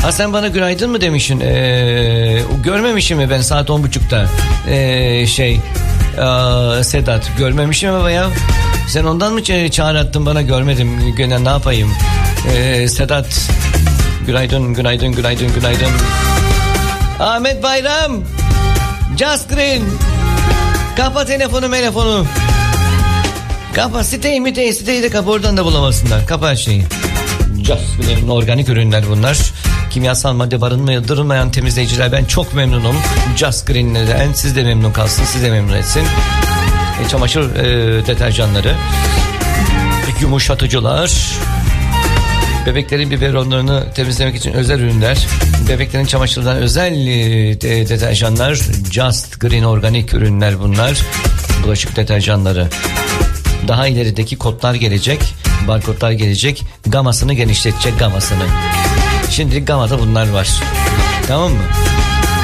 Ha sen bana günaydın mı demişsin? Görmemişim mi ben saat 10.30'da? Sedat görmemişim ama ya. Sen ondan mı çağrı attın bana, görmedim. Gene ne yapayım? Sedat günaydın. Ahmet Bayram, Just Green, kapa telefonu. Kapa siteyi de kapa, oradan da bulamasınlar. Kapa her şeyi. Just Green organik ürünler bunlar. Kimyasal madde barındırmayan temizleyiciler. Ben çok memnunum Just Green'den. Siz de memnun kalsın, siz de memnun etsin. Çamaşır deterjanları, yumuşatıcılar, bebeklerin biberonlarını temizlemek için özel ürünler, bebeklerin çamaşırından özel deterjanlar. Just Green organik ürünler bunlar. Bulaşık deterjanları. Daha ilerideki kodlar gelecek, barkodlar gelecek. Gamasını genişletecek, gamasını. Şimdilik gamada bunlar var. Tamam mı?